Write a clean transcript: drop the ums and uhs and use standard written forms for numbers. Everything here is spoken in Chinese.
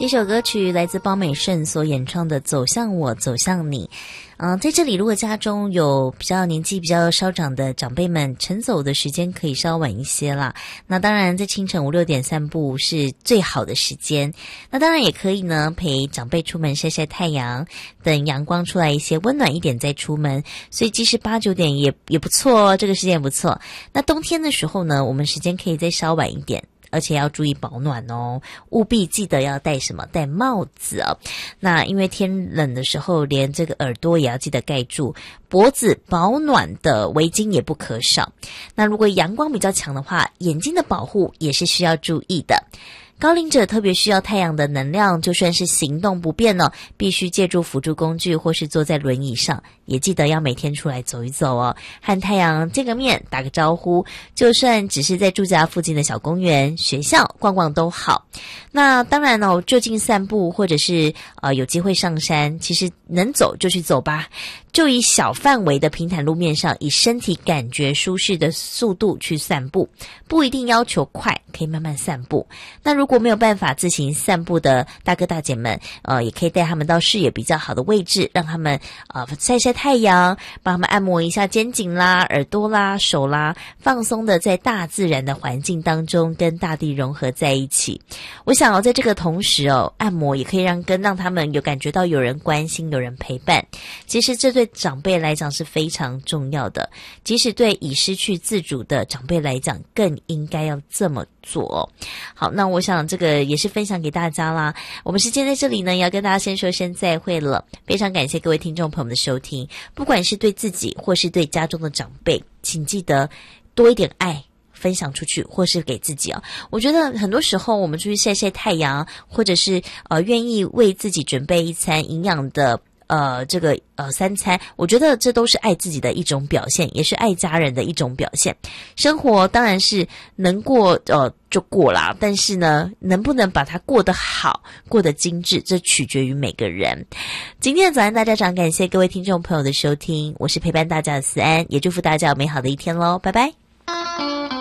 这首歌曲来自包美胜所演唱的《走向我，走向你》。在这里，如果家中有比较年纪比较稍长的长辈们，晨走的时间可以稍晚一些啦。那当然，在清晨5、6点散步是最好的时间。那当然也可以呢，陪长辈出门晒晒太阳，等阳光出来一些，温暖一点再出门。所以即使8、9点也不错哦，这个时间也不错。那冬天的时候呢，我们时间可以再稍晚一点。而且要注意保暖哦，务必记得要戴什么？戴帽子哦。那因为天冷的时候，连这个耳朵也要记得盖住，脖子保暖的围巾也不可少。那如果阳光比较强的话，眼睛的保护也是需要注意的。高龄者特别需要太阳的能量，就算是行动不便呢，必须借助辅助工具或是坐在轮椅上，也记得要每天出来走一走哦，和太阳见个面，打个招呼，就算只是在住家附近的小公园、学校逛逛都好。那当然哦，就近散步或者是有机会上山，其实能走就去走吧。就以小范围的平坦路面上，以身体感觉舒适的速度去散步，不一定要求快，可以慢慢散步。那如果没有办法自行散步的大哥大姐们，也可以带他们到视野比较好的位置，让他们晒晒太阳，帮他们按摩一下肩颈啦、耳朵啦、手啦，放松的在大自然的环境当中跟大地融合在一起。我想在这个同时按摩也可以让他们有感觉到有人关心、有人陪伴。其实这对长辈来讲是非常重要的，即使对已失去自主的长辈来讲，更应该要这么做。好，那我想这个也是分享给大家啦。我们时间在这里呢，也要跟大家先说声再会了。非常感谢各位听众朋友们的收听，不管是对自己或是对家中的长辈，请记得多一点爱分享出去，或是给自己我觉得很多时候我们出去晒晒太阳，或者是愿意为自己准备一餐营养的3餐，我觉得这都是爱自己的一种表现，也是爱家人的一种表现。生活当然是能过就过啦，但是呢，能不能把它过得好、过得精致，这取决于每个人。今天的早安大家长，感谢各位听众朋友的收听，我是陪伴大家的思安，也祝福大家有美好的一天咯，拜拜。